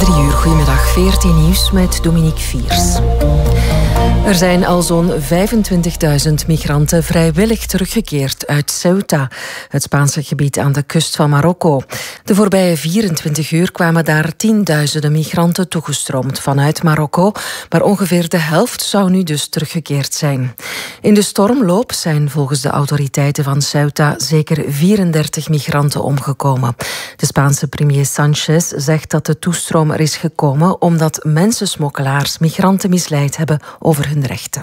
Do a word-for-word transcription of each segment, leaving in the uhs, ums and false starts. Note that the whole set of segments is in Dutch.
Drie uur, goedemiddag, veertien nieuws met Dominique Viers. Er zijn al zo'n vijfentwintigduizend migranten vrijwillig teruggekeerd uit Ceuta, het Spaanse gebied aan de kust van Marokko. De voorbije vierentwintig uur kwamen daar tienduizenden migranten toegestroomd vanuit Marokko, maar ongeveer de helft zou nu dus teruggekeerd zijn. In de stormloop zijn volgens de autoriteiten van Ceuta zeker vierendertig migranten omgekomen. De Spaanse premier Sanchez zegt dat de toestroom er is gekomen omdat mensensmokkelaars migranten misleid hebben over hun rechten.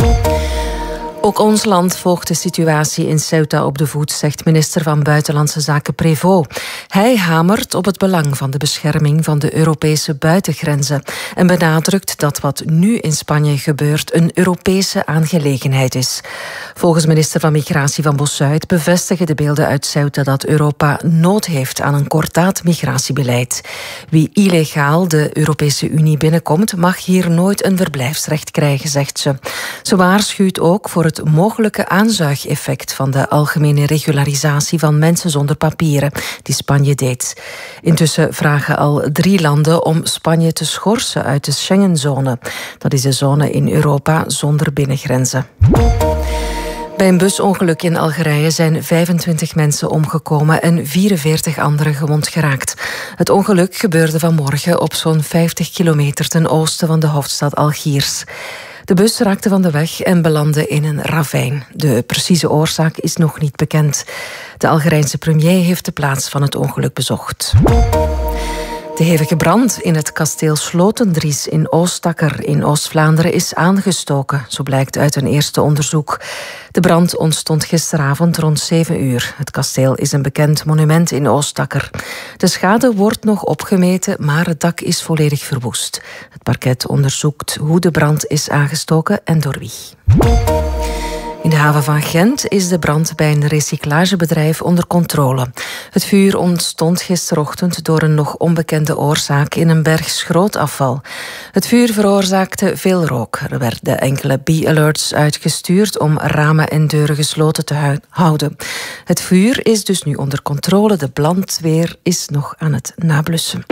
Ook ons land volgt de situatie in Ceuta op de voet, zegt minister van Buitenlandse Zaken Prévost. Hij hamert op het belang van de bescherming van de Europese buitengrenzen en benadrukt dat wat nu in Spanje gebeurt een Europese aangelegenheid is. Volgens minister van Migratie van Bossuit bevestigen de beelden uit Ceuta dat Europa nood heeft aan een kordaat migratiebeleid. Wie illegaal de Europese Unie binnenkomt, mag hier nooit een verblijfsrecht krijgen, zegt ze. Ze waarschuwt ook voor het het mogelijke aanzuigeffect van de algemene regularisatie van mensen zonder papieren die Spanje deed. Intussen vragen al drie landen om Spanje te schorsen uit de Schengenzone. Dat is de zone in Europa zonder binnengrenzen. Bij een busongeluk in Algerije zijn vijfentwintig mensen omgekomen en vierenveertig anderen gewond geraakt. Het ongeluk gebeurde vanmorgen op zo'n vijftig kilometer ten oosten van de hoofdstad Algiers. De bus raakte van de weg en belandde in een ravijn. De precieze oorzaak is nog niet bekend. De Algerijnse premier heeft de plaats van het ongeluk bezocht. De hevige brand in het kasteel Slotendries in Oostakker in Oost-Vlaanderen is aangestoken, zo blijkt uit een eerste onderzoek. De brand ontstond gisteravond rond zeven uur. Het kasteel is een bekend monument in Oostakker. De schade wordt nog opgemeten, maar het dak is volledig verwoest. Het parket onderzoekt hoe de brand is aangestoken en door wie. In de haven van Gent is de brand bij een recyclagebedrijf onder controle. Het vuur ontstond gisterochtend door een nog onbekende oorzaak in een berg schrootafval. Het vuur veroorzaakte veel rook. Er werden enkele B-alerts uitgestuurd om ramen en deuren gesloten te hu- houden. Het vuur is dus nu onder controle. De brandweer is nog aan het nablussen.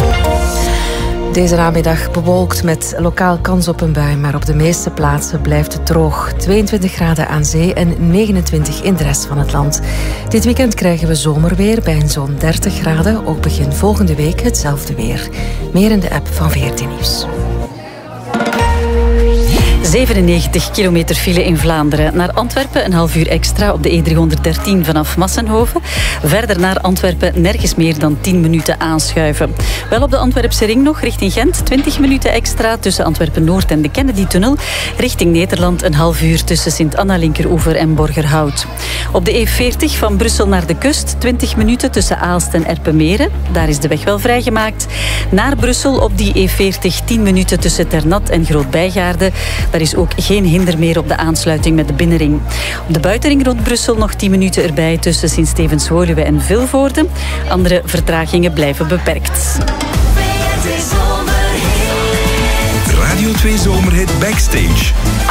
Deze namiddag bewolkt met lokaal kans op een bui, maar op de meeste plaatsen blijft het droog. tweeëntwintig graden aan zee en negenentwintig in de rest van het land. Dit weekend krijgen we zomerweer bij een zo'n dertig graden. Ook begin volgende week hetzelfde weer. Meer in de app van V R T Nieuws. zevenennegentig kilometer file in Vlaanderen. Naar Antwerpen een half uur extra op de E driehonderddertien vanaf Massenhoven. Verder naar Antwerpen nergens meer dan tien minuten aanschuiven. Wel op de Antwerpse ring nog richting Gent. twintig minuten extra tussen Antwerpen-Noord en de Kennedy-tunnel. Richting Nederland een half uur tussen Sint-Anna-Linkeroever en Borgerhout. Op de E veertig van Brussel naar de kust. twintig minuten tussen Aalst en Erpenmeren. Daar is de weg wel vrijgemaakt. Naar Brussel op die E veertig tien minuten tussen Ternat en Groot-Bijgaarde. Daar is ook geen hinder meer op de aansluiting met de binnenring. Op de buitenring rond Brussel nog tien minuten erbij tussen Sint-Stevens-Woluwe en Vilvoorde. Andere vertragingen blijven beperkt. Radio twee Zomerhit Backstage.